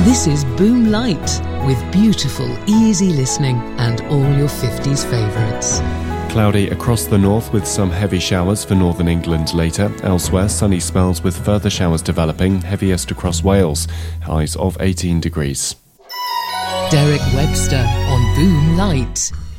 This is Boom Light, with beautiful, easy listening and all your 50s favourites. Cloudy across the north with some heavy showers for northern England later. Elsewhere, sunny spells with further showers developing, heaviest across Wales. Highs of 18 degrees. Derek Webster on Boom Light.